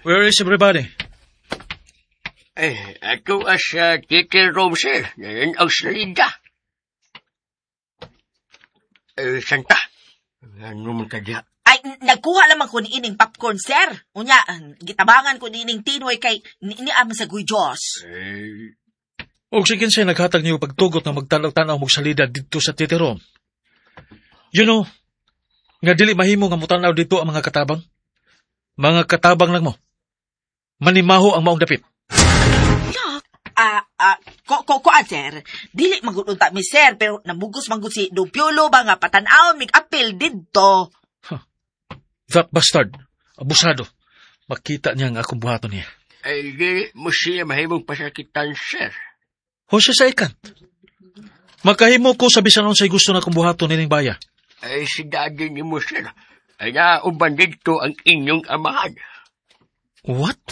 Where is everybody? Ako sa title room, sir. Yan ang salida. Santa. Ano man ka diya? Ay, nagkuha lamang ko ni ining popcorn, sir. Unya, gitabangan ko ni ining tinoy kay niaman sa Diyos. Og sige siya naghatag niyo pagtugot na magtanaw-tanaw mong salida dito sa titirom. You know, nga dili mahimo nga mutanaw dito ang mga katabang. Mga katabang lang mo. Manimaho ang maong dapit. Sir, dili magudunta mi, sir, pero namugos manggod si Dupiolo ba nga patanaw mig-apil dito. That bastard, abusado. Makita niya ang akong buhaton niya. Ay, di mo siya mahimong pasakitan, sir. Jose sa ikan. Makahimo ko sa bisan sa gusto na akong buhaton nining baya. Ay, si daddy ni mo, sir. Ay, nauban dito ang inyong amahan. What?